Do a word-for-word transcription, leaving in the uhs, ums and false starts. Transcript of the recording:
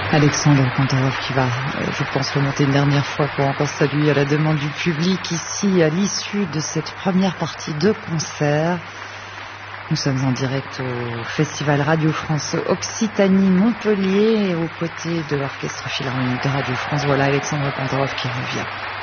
Alexandre Kantorov qui va, je pense, remonter une dernière fois pour encore saluer à la demande du public ici à l'issue de cette première partie de concert. Nous sommes en direct au Festival Radio France Occitanie Montpellier aux côtés de l'Orchestre Philharmonique de Radio France. Voilà Alexandre Kantorov qui revient.